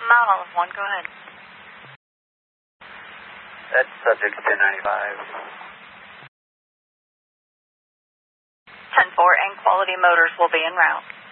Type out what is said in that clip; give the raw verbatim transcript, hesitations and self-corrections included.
Mount Olive one, go ahead. That's subject ten ninety-five. ten four and Quality Motors will be en route.